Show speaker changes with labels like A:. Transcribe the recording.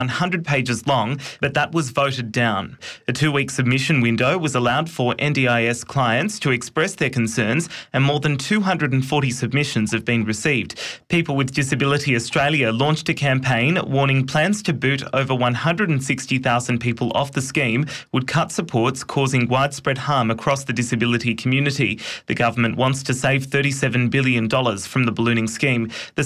A: 100 pages long, but that was voted down. A 2-week submission window was allowed for NDIS clients to express their concerns, and more than 240 submissions have been received. People with Disability Australia launched a campaign warning plans to boot over 160,000 people off the scheme would cut supports, causing widespread harm across the disability community. The government wants to save $37 billion from the ballooning scheme. The